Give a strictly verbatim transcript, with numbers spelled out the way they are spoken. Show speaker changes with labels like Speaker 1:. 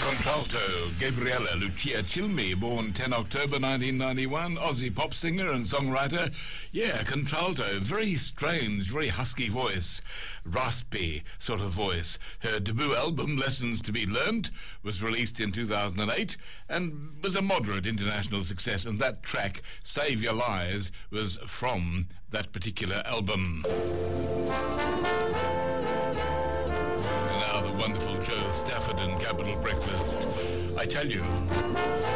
Speaker 1: Contralto Gabriella Lucia Cilmi, born the tenth of October nineteen ninety-one, Aussie pop singer and songwriter. Yeah, contralto, very strange, very husky voice, raspy sort of voice. Her debut album, Lessons to be Learnt, was released in two thousand eight and was a moderate international success, and that track, Save Your Lies, was from that particular album. Now the wonderful Joe Stafford and Capital Breakfast. I tell you...